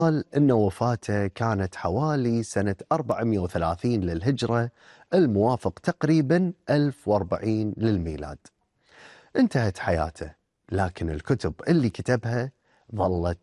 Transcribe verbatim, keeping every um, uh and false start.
قال إن وفاته كانت حوالي سنة أربعمئة وثلاثين للهجرة، الموافق تقريبا ألف وأربعين للميلاد. انتهت حياته، لكن الكتب اللي كتبها ظلت